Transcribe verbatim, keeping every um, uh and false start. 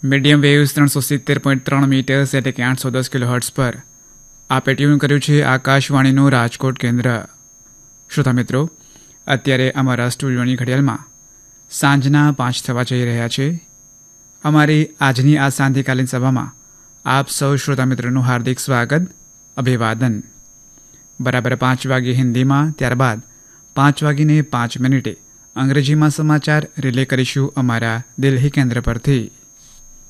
Medium waves ત્રણસો સિત્તેર point ત્રણ મીટર્સ એટલે કે આઠસો દસ કિલો હર્ટ્સ પર આપે ટ્યુન કર્યું છે આકાશવાણીનું રાજકોટ કેન્દ્ર. શ્રોતા મિત્રો, અત્યારે અમારા સ્ટુડિયોની ઘડિયાળમાં સાંજના પાંચ થવા જઈ રહ્યા છે. અમારી આજની આ સાંધિકાલીન સભામાં આપ સૌ શ્રોતા મિત્રોનું હાર્દિક સ્વાગત, અભિવાદન. બરાબર પાંચ વાગે હિન્દીમાં, ત્યારબાદ પાંચ વાગીને પાંચ મિનિટે અંગ્રેજીમાં સમાચાર રિલે કરીશું અમારા દિલ્હી કેન્દ્ર પરથી.